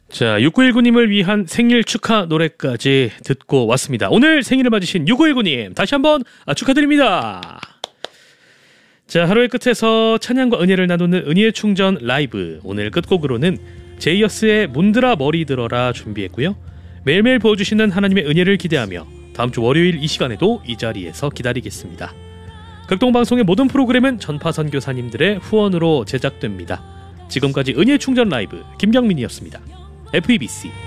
자, 6919님을 위한 생일 축하 노래까지 듣고 왔습니다. 오늘 생일을 맞으신 6919님 다시 한번 축하드립니다. 자, 하루의 끝에서 찬양과 은혜를 나누는 은혜의 충전 라이브, 오늘 끝곡으로는 제이어스의 문드라 머리 들어라 준비했고요. 매일매일 보여주시는 하나님의 은혜를 기대하며 다음 주 월요일 이 시간에도 이 자리에서 기다리겠습니다. 극동방송의 모든 프로그램은 전파선교사님들의 후원으로 제작됩니다. 지금까지 은혜의 충전 라이브 김경민이었습니다. FEBC